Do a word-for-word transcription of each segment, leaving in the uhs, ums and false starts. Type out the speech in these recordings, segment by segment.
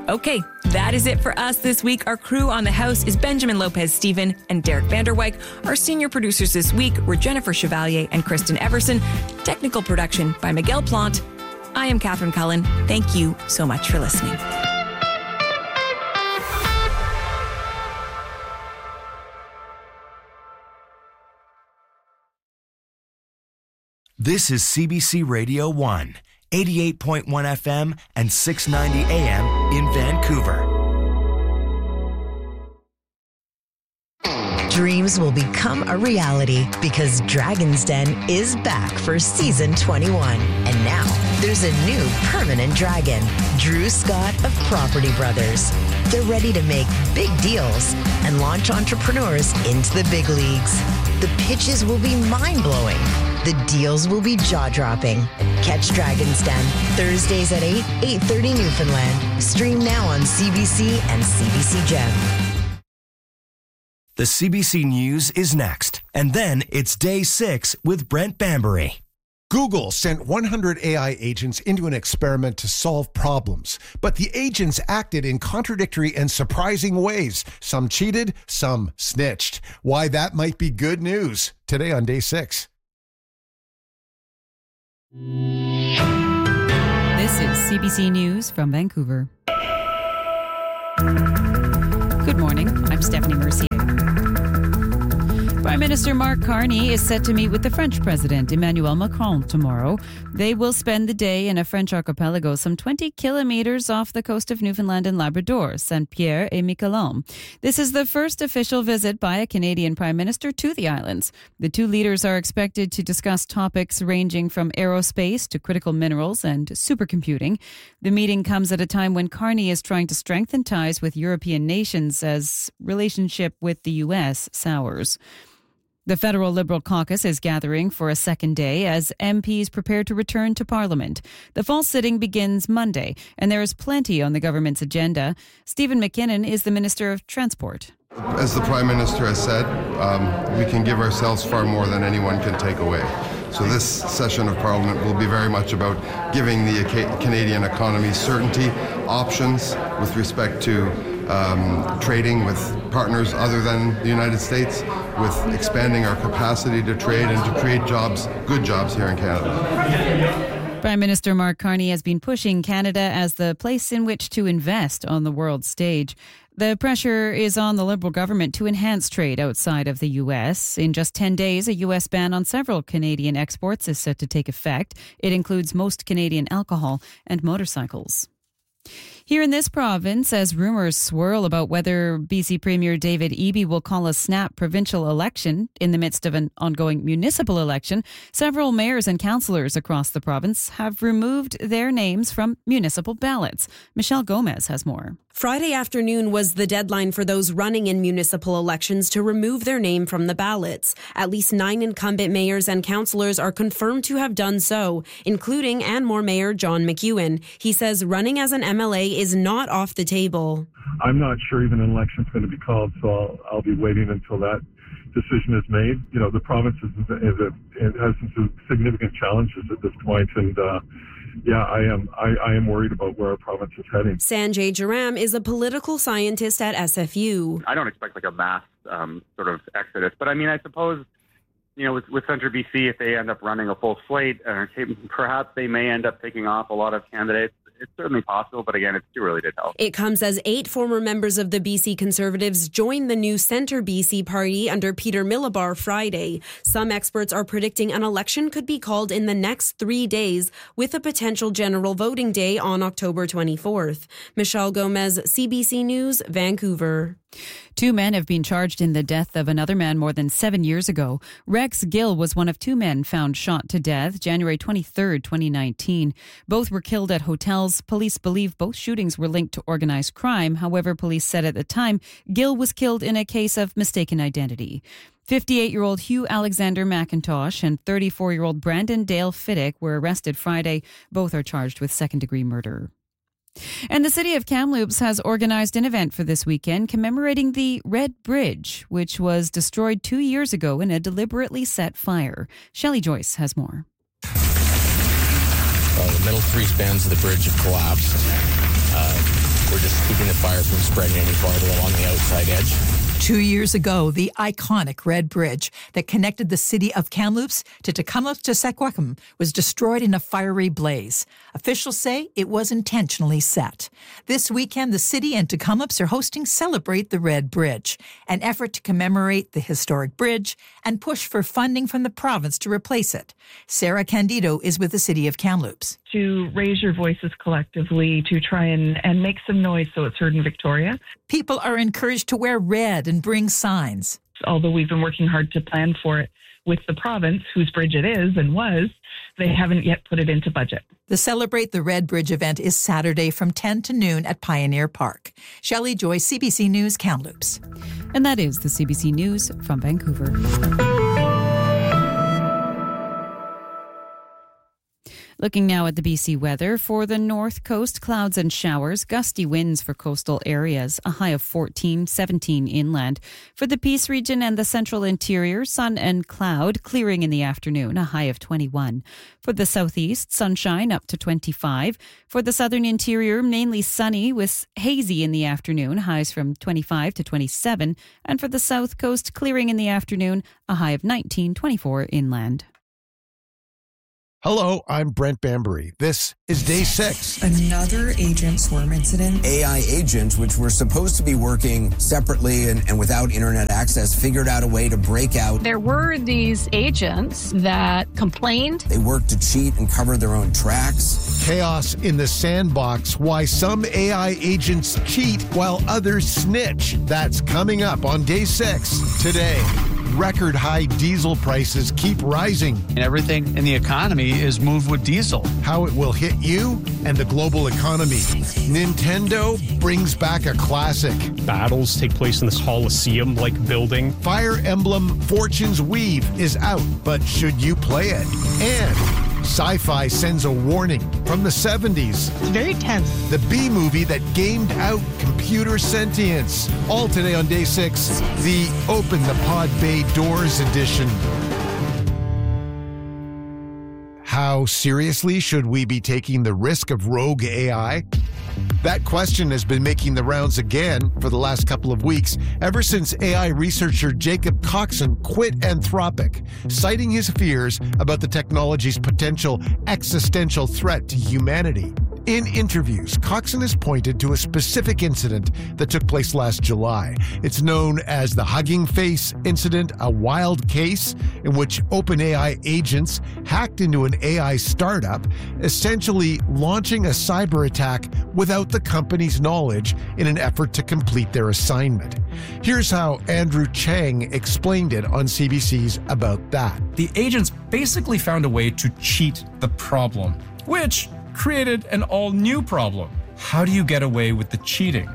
Okay, that is it for us this week. Our crew on the house is Benjamin Lopez-Steven and Derek Vanderwyk. Our senior producers this week were Jennifer Chevalier and Kristen Everson. Technical production by Miguel Plant. I am Catherine Cullen. Thank you so much for listening. This is C B C Radio one, eighty-eight point one F M and six ninety A M in Vancouver. Dreams will become a reality because Dragon's Den is back for season twenty-one. And now there's a new permanent dragon, Drew Scott of Property Brothers. They're ready to make big deals and launch entrepreneurs into the big leagues. The pitches will be mind-blowing. The deals will be jaw-dropping. Catch Dragon's Den Thursdays at eight, eight thirty Newfoundland. Stream now on C B C and C B C Gem. The C B C News is next. And then it's Day six with Brent Bambury. Google sent one hundred A I agents into an experiment to solve problems, but the agents acted in contradictory and surprising ways. Some cheated, some snitched. Why that might be good news. Today on Day six. This is C B C News from Vancouver. Good morning. I'm Stephanie Mercier. Prime Minister Mark Carney is set to meet with the French President Emmanuel Macron tomorrow. They will spend the day in a French archipelago some twenty kilometres off the coast of Newfoundland and Labrador, Saint-Pierre et Miquelon. This is the first official visit by a Canadian Prime Minister to the islands. The two leaders are expected to discuss topics ranging from aerospace to critical minerals and supercomputing. The meeting comes at a time when Carney is trying to strengthen ties with European nations as relationship with the U S sours. The Federal Liberal Caucus is gathering for a second day as M Ps prepare to return to Parliament. The fall sitting begins Monday, and there is plenty on the government's agenda. Stephen McKinnon is the Minister of Transport. As the Prime Minister has said, um, we can give ourselves far more than anyone can take away. So this session of Parliament will be very much about giving the Canadian economy certainty, options with respect to um, trading with partners other than the United States, with expanding our capacity to trade and to create jobs, good jobs here in Canada. Prime Minister Mark Carney has been pushing Canada as the place in which to invest on the world stage. The pressure is on the Liberal government to enhance trade outside of the U S. In just ten days, a U S ban on several Canadian exports is set to take effect. It includes most Canadian alcohol and motorcycles. Here in this province, as rumours swirl about whether B C Premier David Eby will call a snap provincial election in the midst of an ongoing municipal election, several mayors and councillors across the province have removed their names from municipal ballots. Michelle Gomez has more. Friday afternoon was the deadline for those running in municipal elections to remove their name from the ballots. At least nine incumbent mayors and councillors are confirmed to have done so, including Anmore Mayor John McEwen. He says running as an M L A is not off the table. I'm not sure even an election's going to be called, so I'll, I'll be waiting until that decision is made. You know, the province is, is a, it has some significant challenges at this point, and uh, yeah, I am I, I am worried about where our province is heading. Sanjay Jaram is a political scientist at S F U. I don't expect like a mass um, sort of exodus, but I mean, I suppose, you know, with, with Centre B C, if they end up running a full slate, uh, perhaps they may end up taking off a lot of candidates. It's certainly possible, but again, it's too early to tell. It comes as eight former members of the B C Conservatives joined the new Centre B C party under Peter Milabar Friday. Some experts are predicting an election could be called in the next three days, with a potential general voting day on October twenty-fourth. Michelle Gomez, C B C News, Vancouver. Two men have been charged in the death of another man more than seven years ago. Rex Gill was one of two men found shot to death January twenty-third, twenty nineteen. Both were killed at hotels. Police believe both shootings were linked to organized crime. However, police said at the time Gill was killed in a case of mistaken identity. fifty-eight-year-old Hugh Alexander McIntosh and thirty-four-year-old Brandon Dale Fiddick were arrested Friday. Both are charged with second-degree murder. And the city of Kamloops has organized an event for this weekend commemorating the Red Bridge, which was destroyed two years ago in a deliberately set fire. Shelley Joyce has more. Uh, the middle three spans of the bridge have collapsed. Uh, We're just keeping the fire from spreading any farther along the outside edge. Two years ago, the iconic Red Bridge that connected the city of Kamloops to Tecumseh-Teciwecum was destroyed in a fiery blaze. Officials say it was intentionally set. This weekend, the city and Tecumseh are hosting Celebrate the Red Bridge, an effort to commemorate the historic bridge and push for funding from the province to replace it. Sarah Candido is with the city of Kamloops. To raise your voices collectively, to try and, and make some noise so it's heard in Victoria. People are encouraged to wear red and bring signs. Although we've been working hard to plan for it with the province, whose bridge it is and was, they haven't yet put it into budget. The Celebrate the Red Bridge event is Saturday from ten to noon at Pioneer Park. Shelley Joy, C B C News, Kamloops. And that is the C B C News from Vancouver. Looking now at the B C weather. For the north coast, clouds and showers, gusty winds for coastal areas, a high of fourteen, seventeen inland. For the Peace region and the central interior, sun and cloud, clearing in the afternoon, a high of twenty-one. For the southeast, sunshine up to twenty-five. For the southern interior, mainly sunny with hazy in the afternoon, highs from twenty-five to twenty-seven. And for the south coast, clearing in the afternoon, a high of nineteen, twenty-four inland. Hello, I'm Brent Bambury. This is day six. Another agent swarm incident. A I agents, which were supposed to be working separately and, and without internet access, figured out a way to break out. There were these agents that complained. They worked to cheat and cover their own tracks. Chaos in the sandbox. Why some A I agents cheat while others snitch. That's coming up on day six today. Record high diesel prices keep rising. And everything in the economy is moved with diesel. How it will hit you and the global economy. Nintendo brings back a classic. Battles take place in this Coliseum-like building. Fire Emblem Fortune's Weave is out, but should you play it? And Sci-Fi sends a warning from the seventies. It's very tense. The B-movie that gamed out computer sentience. All today on day six, the Open the Pod Bay Doors edition. How seriously should we be taking the risk of rogue A I? That question has been making the rounds again for the last couple of weeks, ever since A I researcher Jacob Coxon quit Anthropic, citing his fears about the technology's potential existential threat to humanity. In interviews, Coxon has pointed to a specific incident that took place last July. It's known as the Hugging Face incident, a wild case in which OpenAI agents hacked into an A I startup, essentially launching a cyber attack without the company's knowledge in an effort to complete their assignment. Here's how Andrew Chang explained it on C B C's About That. The agents basically found a way to cheat the problem, which created an all-new problem. How do you get away with the cheating?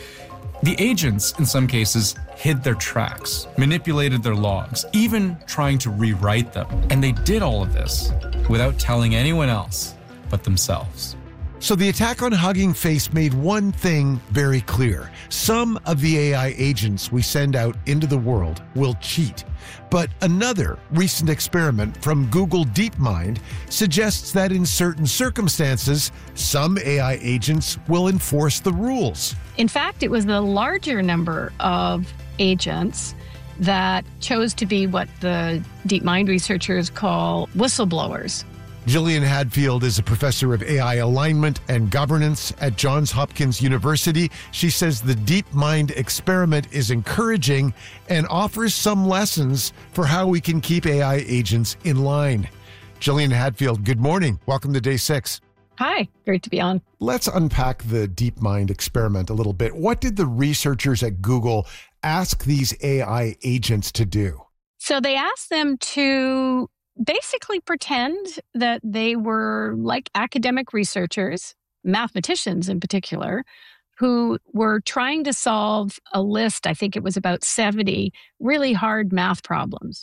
The agents, in some cases, hid their tracks, manipulated their logs, even trying to rewrite them. And they did all of this without telling anyone else but themselves. So the attack on Hugging Face made one thing very clear. Some of the A I agents we send out into the world will cheat. But another recent experiment from Google DeepMind suggests that in certain circumstances, some A I agents will enforce the rules. In fact, it was the larger number of agents that chose to be what the DeepMind researchers call whistleblowers. Gillian Hadfield is a professor of A I alignment and governance at Johns Hopkins University. She says the DeepMind experiment is encouraging and offers some lessons for how we can keep A I agents in line. Gillian Hadfield, good morning. Welcome to Day Six. Hi, great to be on. Let's unpack the DeepMind experiment a little bit. What did the researchers at Google ask these A I agents to do? So they asked them to basically pretend that they were like academic researchers, mathematicians in particular, who were trying to solve a list, I think it was about seventy, really hard math problems.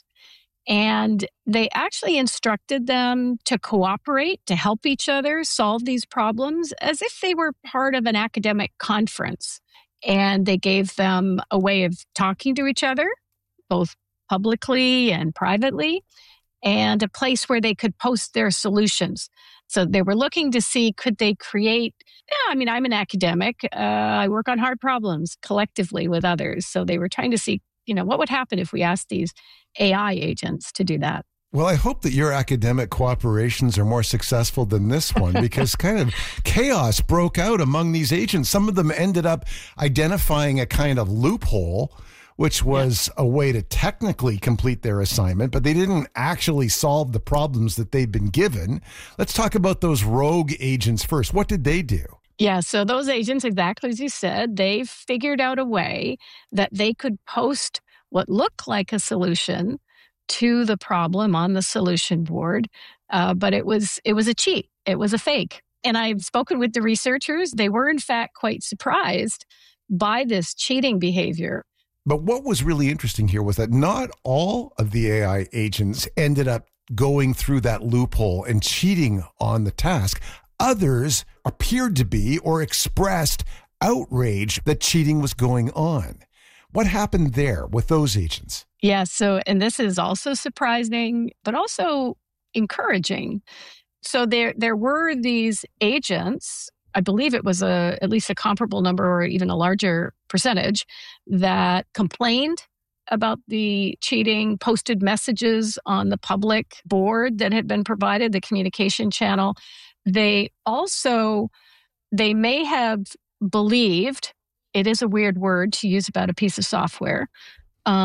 And they actually instructed them to cooperate, to help each other solve these problems as if they were part of an academic conference. And they gave them a way of talking to each other, both publicly and privately, and a place where they could post their solutions. So they were looking to see, could they create, yeah, I mean, I'm an academic. Uh, I work on hard problems collectively with others. So they were trying to see, you know, what would happen if we asked these A I agents to do that? Well, I hope that your academic cooperations are more successful than this one, because kind of chaos broke out among these agents. Some of them ended up identifying a kind of loophole, which was yeah. a way to technically complete their assignment, but they didn't actually solve the problems that they'd been given. Let's talk about those rogue agents first. What did they do? Yeah, so those agents, exactly as you said, they figured out a way that they could post what looked like a solution to the problem on the solution board, uh, but it was it was a cheat. It was a fake. And I've spoken with the researchers. They were, in fact, quite surprised by this cheating behavior. But what was really interesting here was that not all of the A I agents ended up going through that loophole and cheating on the task. Others appeared to be or expressed outrage that cheating was going on. What happened there with those agents? Yeah, so, and this is also surprising, but also encouraging. So there there were these agents, I believe it was a at least a comparable number or even a larger percentage, that complained about the cheating, posted messages on the public board that had been provided, the communication channel. They also, they may have believed, it is a weird word to use about a piece of software,